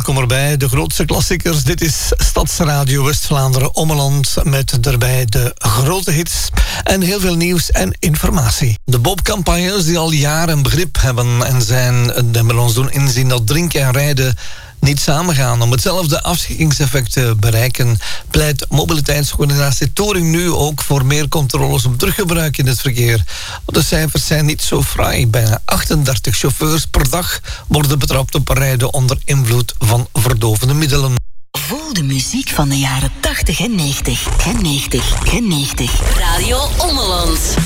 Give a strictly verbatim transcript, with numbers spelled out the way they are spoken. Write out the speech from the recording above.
welkom erbij. De grootste klassiekers. Dit is Stadsradio West-Vlaanderen Ommeland met daarbij de grote hits en heel veel nieuws en informatie. De Bob-campagnes die al jaren begrip hebben en zijn, hebben ons doen inzien dat drinken en rijden niet samengaan. Om hetzelfde afschrikkingseffect te bereiken pleit mobiliteitscoördinatie Touring nu ook voor meer controles op druggebruik in het verkeer. De cijfers zijn niet zo fraai. Bijna achtendertig chauffeurs per dag worden betrapt op rijden onder invloed van verdovende middelen. Voel de muziek van de jaren tachtig en negentig. En negentig. En negentig. Radio Ommeland.